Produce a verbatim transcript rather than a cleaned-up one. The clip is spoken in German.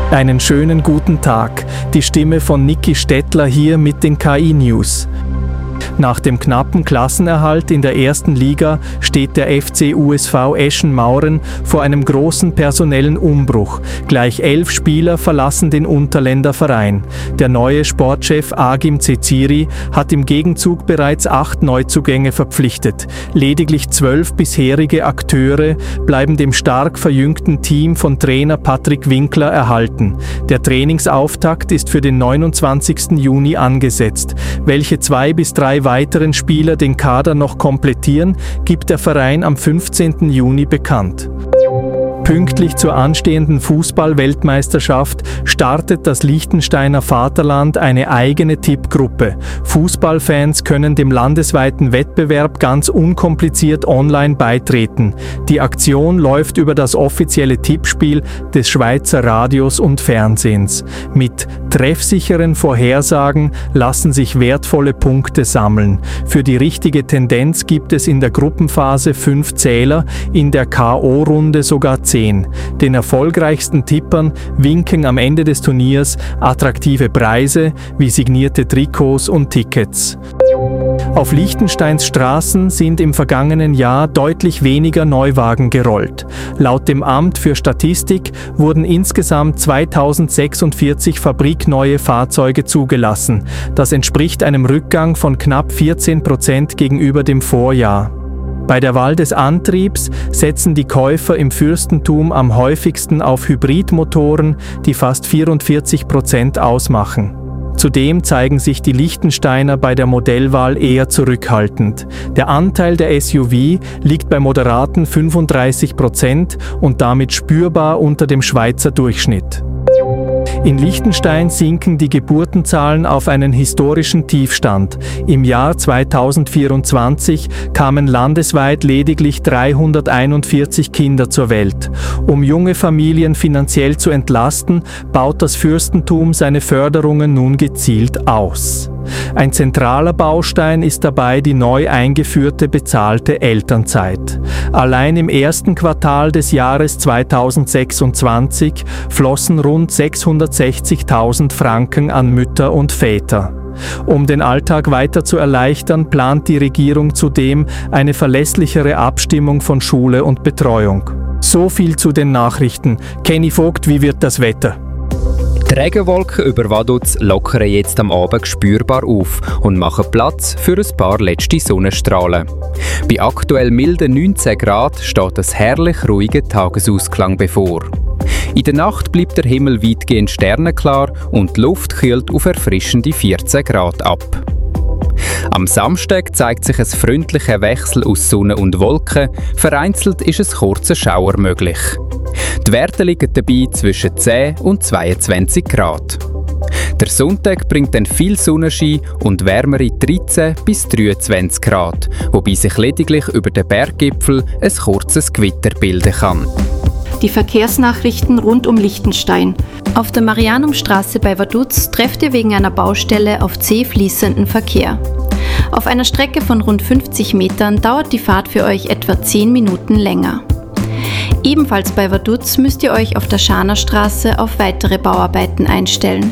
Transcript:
Einen schönen guten Tag. Die Stimme von Niki Stettler hier mit den K I-News. Nach dem knappen Klassenerhalt in der ersten Liga steht der F C U S V Eschen-Mauren vor einem großen personellen Umbruch. Gleich elf Spieler verlassen den Unterländer Verein. Der neue Sportchef Agim Ceciri hat im Gegenzug bereits acht Neuzugänge verpflichtet. Lediglich zwölf bisherige Akteure bleiben dem stark verjüngten Team von Trainer Patrick Winkler erhalten. Der Trainingsauftakt ist für den neunundzwanzigsten Juni angesetzt. Welche zwei bis drei weiteren Spieler den Kader noch komplettieren, gibt der Verein am fünfzehnten Juni bekannt. Pünktlich zur anstehenden Fußball-Weltmeisterschaft startet das Liechtensteiner Vaterland eine eigene Tippgruppe. Fußballfans können dem landesweiten Wettbewerb ganz unkompliziert online beitreten. Die Aktion läuft über das offizielle Tippspiel des Schweizer Radios und Fernsehens. Mit treffsicheren Vorhersagen lassen sich wertvolle Punkte sammeln. Für die richtige Tendenz gibt es in der Gruppenphase fünf Zähler, in der K O-Runde sogar zehn. Den erfolgreichsten Tippern winken am Ende des Turniers attraktive Preise wie signierte Trikots und Tickets. Auf Liechtensteins Straßen sind im vergangenen Jahr deutlich weniger Neuwagen gerollt. Laut dem Amt für Statistik wurden insgesamt zweitausendsechsundvierzig fabrikneue Fahrzeuge zugelassen. Das entspricht einem Rückgang von knapp vierzehn Prozent gegenüber dem Vorjahr. Bei der Wahl des Antriebs setzen die Käufer im Fürstentum am häufigsten auf Hybridmotoren, die fast vierundvierzig Prozent ausmachen. Zudem zeigen sich die Liechtensteiner bei der Modellwahl eher zurückhaltend. Der Anteil der S U V liegt bei moderaten fünfunddreißig Prozent und damit spürbar unter dem Schweizer Durchschnitt. In Liechtenstein sinken die Geburtenzahlen auf einen historischen Tiefstand. Im Jahr zweitausendvierundzwanzig kamen landesweit lediglich dreihunderteinundvierzig Kinder zur Welt. Um junge Familien finanziell zu entlasten, baut das Fürstentum seine Förderungen nun gezielt aus. Ein zentraler Baustein ist dabei die neu eingeführte bezahlte Elternzeit. Allein im ersten Quartal des Jahres zweitausendsechsundzwanzig flossen rund sechshundertsechzigtausend Franken an Mütter und Väter. Um den Alltag weiter zu erleichtern, plant die Regierung zudem eine verlässlichere Abstimmung von Schule und Betreuung. So viel zu den Nachrichten. Kenny Vogt, wie wird das Wetter? Die Regenwolken über Vaduz lockern jetzt am Abend spürbar auf und machen Platz für ein paar letzte Sonnenstrahlen. Bei aktuell milden neunzehn Grad steht ein herrlich ruhiger Tagesausklang bevor. In der Nacht bleibt der Himmel weitgehend sternenklar und die Luft kühlt auf erfrischende vierzehn Grad ab. Am Samstag zeigt sich ein freundlicher Wechsel aus Sonne und Wolken, vereinzelt ist ein kurzer Schauer möglich. Die Werte liegen dabei zwischen zehn und zweiundzwanzig Grad. Der Sonntag bringt dann viel Sonnenschein und wärmere dreizehn bis dreiundzwanzig Grad, wobei sich lediglich über den Berggipfel ein kurzes Gewitter bilden kann. Die Verkehrsnachrichten rund um Liechtenstein. Auf der Marianumstraße bei Vaduz trefft ihr wegen einer Baustelle auf zäh fließenden Verkehr. Auf einer Strecke von rund fünfzig Metern dauert die Fahrt für euch etwa zehn Minuten länger. Ebenfalls bei Vaduz müsst ihr euch auf der Schanerstraße auf weitere Bauarbeiten einstellen.